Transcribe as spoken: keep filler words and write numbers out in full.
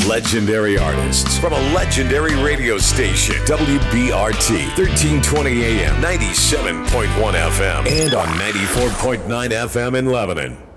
Legendary artists from a legendary radio station, W B R T, thirteen twenty A M, ninety-seven point one F M, and on ninety-four point nine F M in Lebanon.